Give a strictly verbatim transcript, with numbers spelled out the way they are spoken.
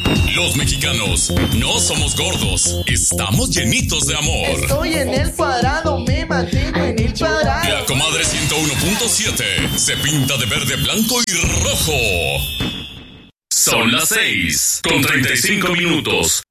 Los mexicanos no somos gordos, estamos llenitos de amor. Estoy en el cuadrado, me mantengo en el cuadrado. La comadre ciento uno punto siete se pinta de verde, blanco y rojo. Son las seis con treinta y cinco minutos.